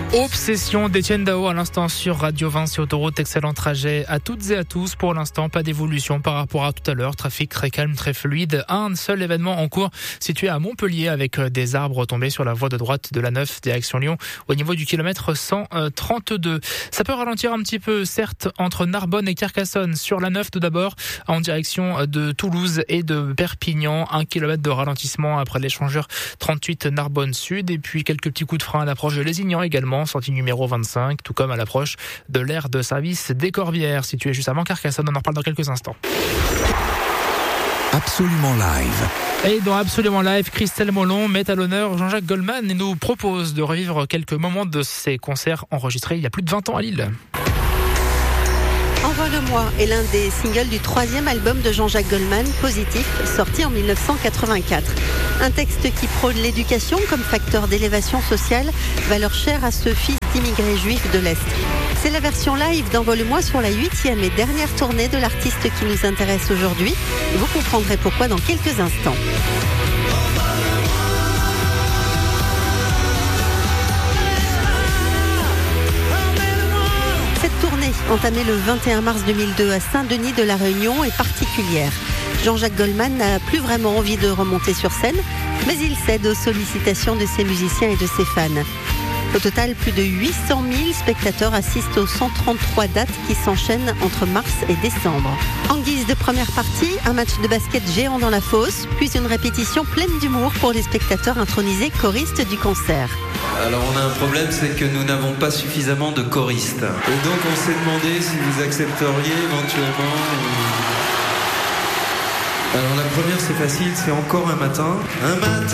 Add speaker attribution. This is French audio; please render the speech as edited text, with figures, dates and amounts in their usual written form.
Speaker 1: Obsession d'Étienne Dao à l'instant sur Radio 20 sur Autoroute. Excellent trajet à toutes et à tous. Pour l'instant, pas d'évolution par rapport à tout à l'heure. Trafic très calme, très fluide. Un seul événement en cours situé à Montpellier avec des arbres tombés sur la voie de droite de la 9 direction Lyon au niveau du kilomètre 132. Ça peut ralentir un petit peu, certes, entre Narbonne et Carcassonne. Sur la 9 tout d'abord, en direction de Toulouse et de Perpignan. 1 kilomètre de ralentissement après l'échangeur 38 Narbonne Sud. Et puis quelques petits coups de frein à l'approche de Lézignan également. Sortie numéro 25, tout comme à l'approche de l'aire de service des Corbières, située juste avant Carcassonne. On en reparle dans quelques instants.
Speaker 2: Absolument live.
Speaker 1: Et dans Absolument live, Christelle Molon met à l'honneur Jean-Jacques Goldman et nous propose de revivre quelques moments de ses concerts enregistrés il y a plus de 20 ans à Lille.
Speaker 3: Envoie-le-moi est l'un des singles du 3e album de Jean-Jacques Goldman, Positif, sorti en 1984. Un texte qui prône l'éducation comme facteur d'élévation sociale, valeur chère à ce fils d'immigrés juifs de l'Est. C'est la version live d'Envole-moi sur la 8e et dernière tournée de l'artiste qui nous intéresse aujourd'hui. Et vous comprendrez pourquoi dans quelques instants. Cette tournée, entamée le 21 mars 2002 à Saint-Denis de la Réunion, est particulière. Jean-Jacques Goldman n'a plus vraiment envie de remonter sur scène, mais il cède aux sollicitations de ses musiciens et de ses fans. Au total, plus de 800 000 spectateurs assistent aux 133 dates qui s'enchaînent entre mars et décembre. En guise de première partie, un match de basket géant dans la fosse, puis une répétition pleine d'humour pour les spectateurs intronisés choristes du concert.
Speaker 4: Alors on a un problème, c'est que nous n'avons pas suffisamment de choristes. Et donc on s'est demandé si vous accepteriez éventuellement... Alors la première c'est facile, c'est encore un matin. Un matin